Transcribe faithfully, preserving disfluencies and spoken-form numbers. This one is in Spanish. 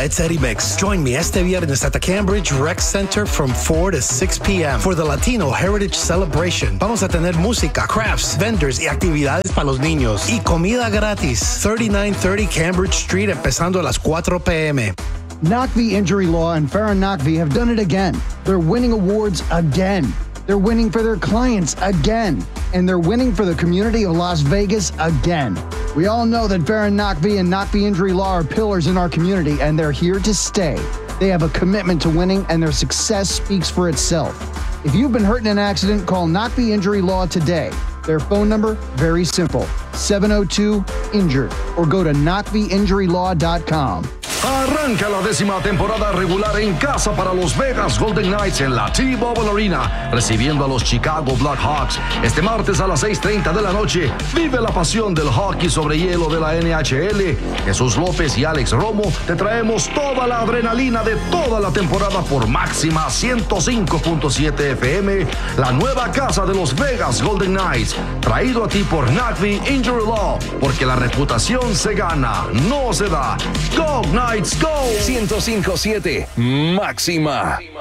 it's Eddie Mix. Join me este viernes at the Cambridge Rec Center from four to six p.m. for the Latino Heritage Celebration. Vamos a tener música, crafts, vendors y actividades para los niños. Y comida gratis. thirty-nine thirty Cambridge Street, empezando a las four p.m. Nakvi Injury Law and Farron Nakvi have done it again. They're winning awards again. They're winning for their clients again. And they're winning for the community of Las Vegas again. We all know that Farron Nakvi and Nakvi Injury Law are pillars in our community, and they're here to stay. They have a commitment to winning, and their success speaks for itself. If you've been hurt in an accident, call Nakvi Injury Law today. Their phone number, very simple, seven oh two injured, or go to nakvi injury law dot com. Arranca la décima temporada regular en casa para los Vegas Golden Knights en la T-Mobile Arena, recibiendo a los Chicago Blackhawks. Este martes a las seis treinta de la noche, vive la pasión del hockey sobre hielo de la N H L. Jesús López y Alex Romo te traemos toda la adrenalina de toda la temporada por Máxima ciento cinco punto siete F M, la nueva casa de los Vegas Golden Knights. Traído a ti por Nakvi Injury Law, porque la reputación se gana, no se da. Go Knights, go! ciento cinco punto siete Máxima.